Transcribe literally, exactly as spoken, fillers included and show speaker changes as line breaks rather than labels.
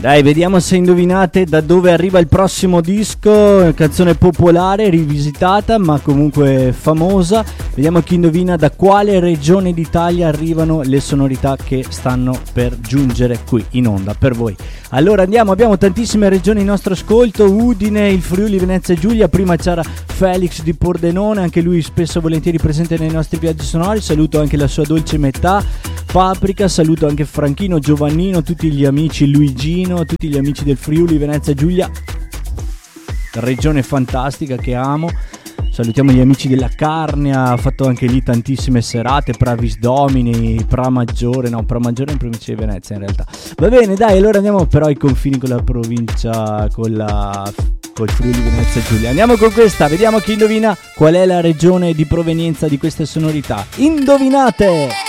Dai, vediamo se indovinate da dove arriva il prossimo disco. Canzone popolare, rivisitata, ma comunque famosa. Vediamo chi indovina da quale regione d'Italia arrivano le sonorità che stanno per giungere qui in onda per voi. Allora andiamo, abbiamo tantissime regioni in nostro ascolto: Udine, il Friuli, Venezia Giulia. Prima c'era Felix di Pordenone, anche lui spesso e volentieri presente nei nostri viaggi sonori. Saluto anche la sua dolce metà, Paprika. Saluto anche Franchino, Giovannino, tutti gli amici, Luigino, tutti gli amici del Friuli, Venezia Giulia, regione fantastica che amo. Salutiamo gli amici della Carnia, ha fatto anche lì tantissime serate, Pravis Domini, Pra Maggiore, no, Pra Maggiore in provincia di Venezia in realtà. Va bene, dai, allora andiamo però ai confini con la provincia, con la col Friuli Venezia Giulia. Andiamo con questa, vediamo chi indovina qual è la regione di provenienza di queste sonorità. Indovinate!